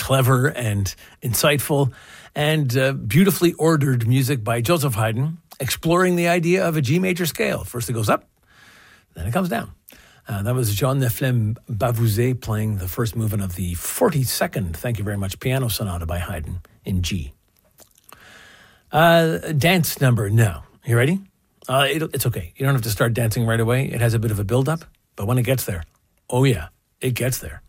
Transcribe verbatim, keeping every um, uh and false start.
clever and insightful and uh, beautifully ordered music by Joseph Haydn, exploring the idea of a G major scale. First it goes up, then it comes down. Uh, that was Jean Nephlem Bavouzet playing the first movement of the forty-second, thank you very much, piano sonata by Haydn in G. Uh, dance number, no. You ready? Uh, it, it's okay. You don't have to start dancing right away. It has a bit of a build-up, but when it gets there, oh yeah, it gets there.